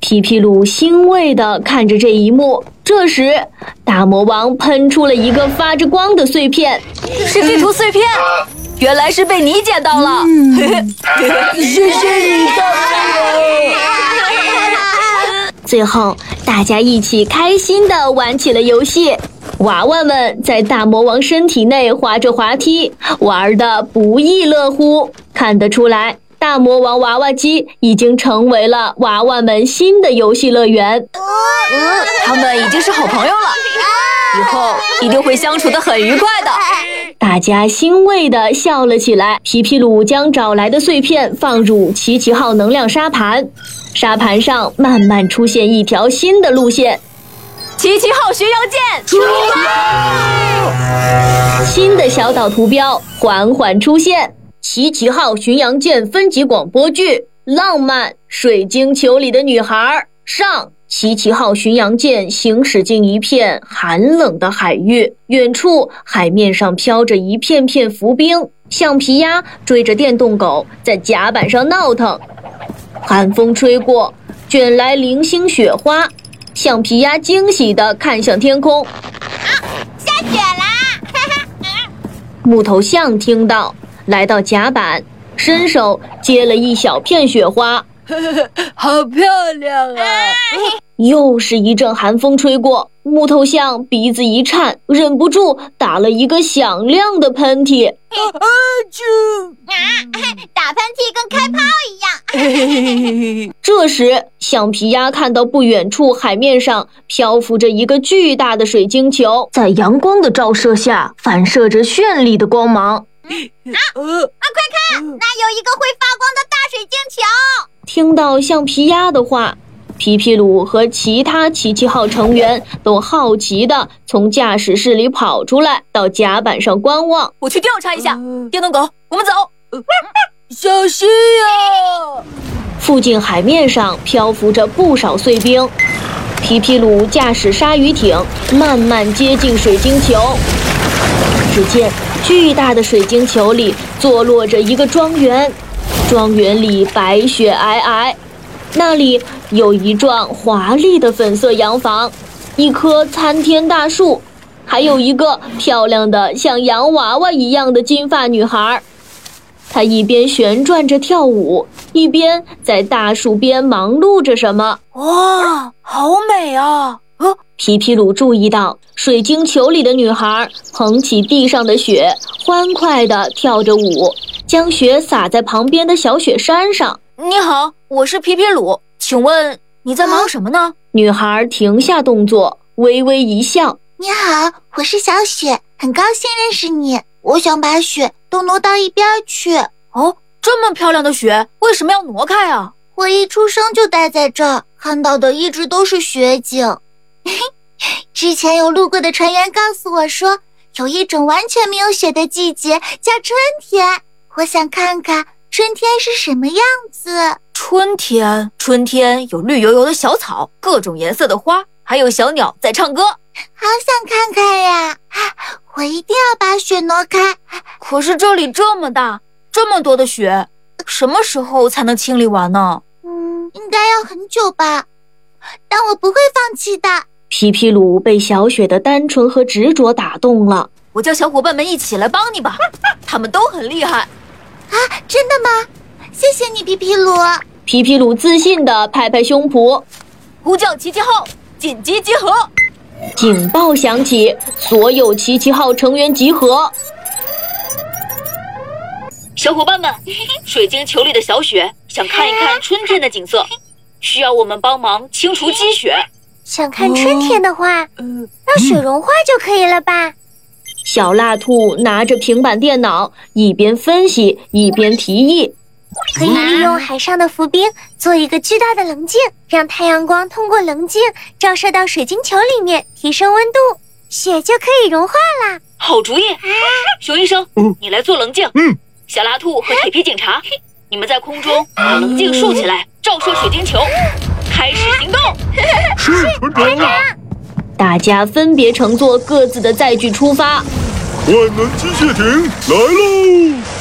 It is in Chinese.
皮皮鲁欣慰地看着这一幕。这时，大魔王喷出了一个发着光的碎片， 是地图碎片，原来是被你捡到了。 谢谢你，大魔王。 最后，大家一起开心地玩起了游戏。娃娃们在大魔王身体内滑着滑梯，玩得不亦乐乎。看得出来，大魔王娃娃机已经成为了娃娃们新的游戏乐园。 他们已经是好朋友了，以后一定会相处得很愉快的。 大家欣慰地笑了起来。皮皮鲁将找来的碎片放入奇奇号能量沙盘，沙盘上慢慢出现一条新的路线。 奇奇号巡洋舰出发！新的小岛图标缓缓出现。奇奇号巡洋舰分级广播剧：浪漫水晶球里的女孩上。奇奇号巡洋舰行驶进一片寒冷的海域，远处海面上飘着一片片浮冰，橡皮鸭追着电动狗在甲板上闹腾。寒风吹过，卷来零星雪花，橡皮鸭惊喜地看向天空。 下雪啦！ 木头象听到，来到甲板，伸手接了一小片雪花。 好漂亮啊！ 又是一阵寒风吹过，木头象鼻子一颤，忍不住打了一个响亮的喷嚏。 打喷嚏跟开炮一样。这时，橡皮鸭看到不远处海面上漂浮着一个巨大的水晶球，在阳光的照射下反射着绚丽的光芒。 快看，那有一个会发光的大水晶球！ 听到橡皮鸭的话，皮皮鲁和其他奇奇号成员都好奇地从驾驶室里跑出来，到甲板上观望。 我去调查一下。电动狗，我们走。 小心呀！ 附近海面上漂浮着不少碎冰。皮皮鲁驾驶鲨鱼艇慢慢接近水晶球，只见巨大的水晶球里坐落着一个庄园，庄园里白雪皑皑，那里有一幢华丽的粉色洋房，一棵参天大树，还有一个漂亮的像洋娃娃一样的金发女孩。她一边旋转着跳舞，一边在大树边忙碌着什么。 哇，好美啊！ 皮皮鲁注意到水晶球里的女孩捧起地上的雪，欢快地跳着舞，将雪洒在旁边的小雪山上。 你好，我是皮皮鲁，请问你在忙什么呢？ 女孩停下动作，微微一笑。 你好，我是小雪，很高兴认识你。我想把雪都挪到一边去。 哦，这么漂亮的雪，为什么要挪开啊？ 我一出生就待在这儿，看到的一直都是雪景。之前有路过的船员告诉我说，有一种完全没有雪的季节叫春天。我想看看春天是什么样子。 春天有绿油油的小草，各种颜色的花，还有小鸟在唱歌。 好想看看呀！我一定要把雪挪开。 可是这里这么大，这么多的雪，什么时候才能清理完呢？ 应该要很久吧，但我不会放弃的。 皮皮鲁被小雪的单纯和执着打动了。 我叫小伙伴们一起来帮你吧，他们都很厉害。 真的吗？谢谢你，皮皮鲁。 皮皮鲁自信地拍拍胸脯。 呼叫奇奇号，紧急集合！ 警报响起，所有奇奇号成员集合。 小伙伴们，水晶球里的小雪想看一看春天的景色，需要我们帮忙清除积雪。 想看春天的话，让雪融化就可以了吧？ 小蜡兔拿着平板电脑，一边分析一边提议。 可以利用海上的浮冰做一个巨大的棱镜，让太阳光通过棱镜照射到水晶球里面，提升温度，雪就可以融化啦。 好主意！熊医生，你来做棱镜。小拉兔和铁皮警察，你们在空中把棱镜竖起来，照射水晶球。开始行动！ 是船长。 大家分别乘坐各自的载具出发。 万能机械艇来喽！